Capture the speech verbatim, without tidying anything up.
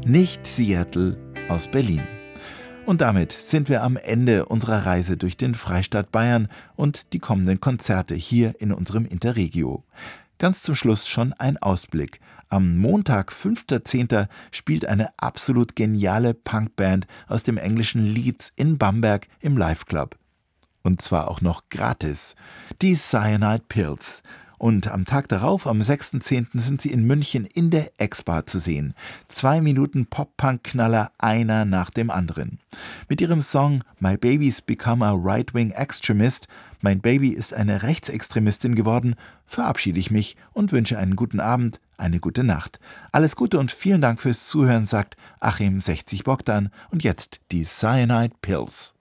nicht Seattle aus Berlin. Und damit sind wir am Ende unserer Reise durch den Freistaat Bayern und die kommenden Konzerte hier in unserem Interregio. Ganz zum Schluss schon ein Ausblick. Am Montag, fünfter zehnter spielt eine absolut geniale Punkband aus dem englischen Leeds in Bamberg im Live-Club. Und zwar auch noch gratis. Die Cyanide Pills. Und am Tag darauf, am sechster zehnter, sind sie in München in der X-Bar zu sehen. Zwei Minuten Pop-Punk-Knaller, einer nach dem anderen. Mit ihrem Song My Baby's Become a Right-Wing Extremist, mein Baby ist eine Rechtsextremistin geworden, verabschiede ich mich und wünsche einen guten Abend, eine gute Nacht. Alles Gute und vielen Dank fürs Zuhören, sagt Achim sechzig Bogdan. Und jetzt die Cyanide Pills.